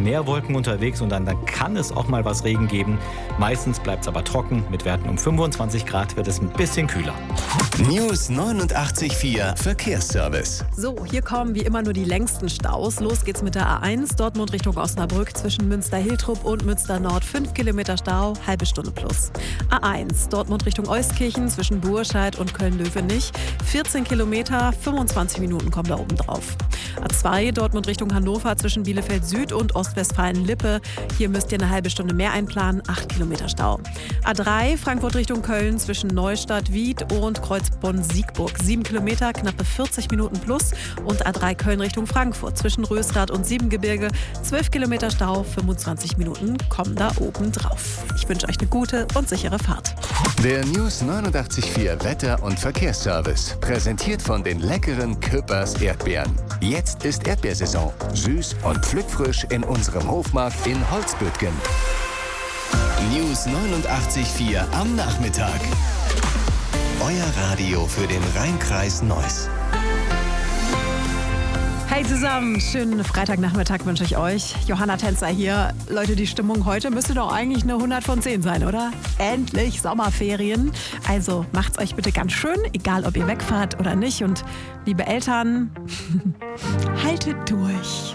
mehr Wolken unterwegs und dann kann es auch mal was Regen geben. Meistens bleibt es aber trocken. Mit Werten um 25 Grad wird es ein bisschen kühler. News 89.4 Verkehrsservice. So, hier kommen wie immer nur die längsten Staus. Los geht's mit der A1 Dortmund Richtung Osnabrück zwischen Münster-Hiltrup und Münster-Nord. 5 Kilometer Stau, halbe Stunde plus. A1 Dortmund Richtung Euskirchen zwischen Burscheid und Köln-Löwenich. 14 Kilometer, 25 Minuten kommen da oben drauf. A2 Dortmund Richtung Hannover zwischen Bielefeld Süd und Ostwestfalen-Lippe. Hier müsst ihr eine halbe Stunde mehr einplanen, 8 Kilometer Stau. A3 Frankfurt Richtung Köln zwischen Neustadt-Wied und Kreuzbonn-Siegburg. 7 Kilometer, knappe 40 Minuten plus. Und A3 Köln Richtung Frankfurt zwischen Rösrath und Siebengebirge. 12 Kilometer Stau, 25 Minuten kommen da oben drauf. Ich wünsche euch eine gute und sichere Fahrt. Der News 89.4 Wetter- und Verkehrsservice. Präsentiert von den leckeren Küppers Erdbeeren. Jetzt ist Erdbeersaison. Süß und pflückfrisch in unserem Hofmarkt in Holzbüttgen. News 89.4 am Nachmittag. Euer Radio für den Rheinkreis Neuss. Hey zusammen, schönen Freitagnachmittag wünsche ich euch. Johanna Tänzer hier. Leute, die Stimmung heute müsste doch eigentlich eine 100 von 10 sein, oder? Endlich Sommerferien. Also macht's euch bitte ganz schön, egal ob ihr wegfahrt oder nicht. Und liebe Eltern, haltet durch.